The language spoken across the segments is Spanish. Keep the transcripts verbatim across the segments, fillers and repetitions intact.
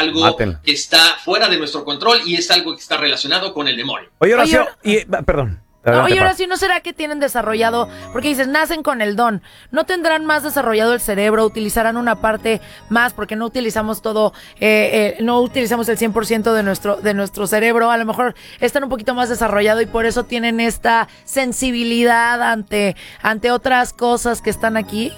algo Mátenla. que está fuera de nuestro control y es algo que está relacionado con el demonio. Oye, Horacio, Oye, y, perdón. No, oye, ahora sí, ¿no será que tienen desarrollado? Porque dices, nacen con el don. ¿No tendrán más desarrollado el cerebro? ¿Utilizarán una parte más? Porque no utilizamos todo, eh, eh, no utilizamos el cien por ciento de nuestro, de nuestro cerebro. A lo mejor están un poquito más desarrollado y por eso tienen esta sensibilidad ante, ante otras cosas que están aquí.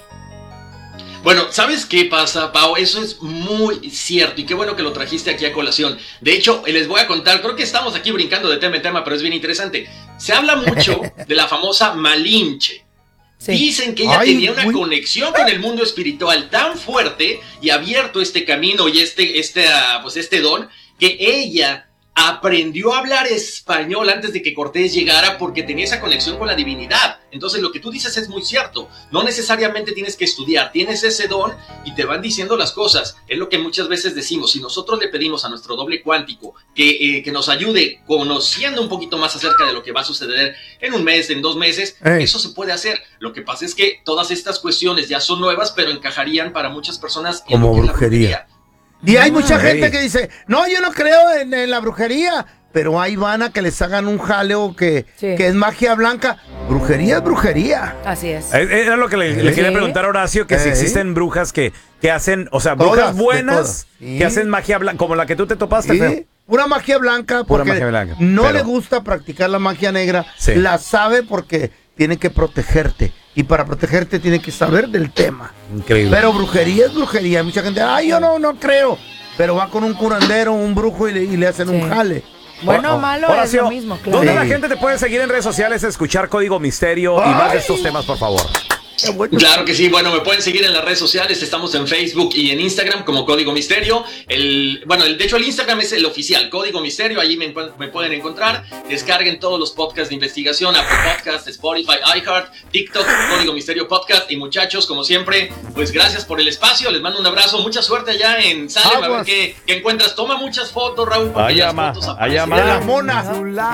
Bueno, ¿sabes qué pasa, Pau? Eso es muy cierto y qué bueno que lo trajiste aquí a colación. De hecho, les voy a contar, creo que estamos aquí brincando de tema en tema, pero es bien interesante. Se habla mucho de la famosa Malinche. Sí. Dicen que ella Ay, tenía una muy... conexión con el mundo espiritual tan fuerte y abierto este camino y este, este, uh, pues este don, que ella aprendió a hablar español antes de que Cortés llegara porque tenía esa conexión con la divinidad. Entonces lo que tú dices es muy cierto. No necesariamente tienes que estudiar, tienes ese don y te van diciendo las cosas. Es lo que muchas veces decimos. Si nosotros le pedimos a nuestro doble cuántico que, eh, que nos ayude conociendo un poquito más acerca de lo que va a suceder en un mes, en dos meses, hey. Eso se puede hacer. Lo que pasa es que todas estas cuestiones ya son nuevas, pero encajarían para muchas personas en como lo que es brujería. la brujería. Y hay mucha gente que dice, no, yo no creo en, en la brujería, pero ahí van a que les hagan un jaleo que, sí. que es magia blanca. Brujería es brujería. Así es. Era lo que le, le quería preguntar a Horacio, que ¿Eh? si existen brujas que, que hacen, o sea, brujas todas, buenas ¿Sí? que hacen magia blanca, como la que tú te topaste, ¿Sí? Feo. Pura magia blanca, porque Pura magia blanca. no pero... le gusta practicar la magia negra, sí. la sabe porque tiene que protegerte. Y para protegerte tiene que saber del tema. Increíble. Pero brujería es brujería. Mucha gente, ay, yo no, no creo. Pero va con un curandero, un brujo y le, y le hacen sí. un jale. Bueno o oh, malo Horacio, es lo mismo, claro. ¿Dónde sí. la gente te puede seguir en redes sociales, escuchar Código Misterio ay. y más de estos temas, por favor? Bueno. Claro que sí, bueno, me pueden seguir en las redes sociales, estamos en Facebook y en Instagram como Código Misterio. El, bueno, el, de hecho el Instagram es el oficial, Código Misterio, allí me, me pueden encontrar. Descarguen todos los podcasts de investigación, Apple Podcasts, Spotify, iHeart, TikTok, Código Misterio Podcast. Y muchachos, como siempre, pues gracias por el espacio, les mando un abrazo, mucha suerte allá en Salem, a ver qué, qué encuentras. Toma muchas fotos, Raúl, porque allá las ma, fotos allá de las monas.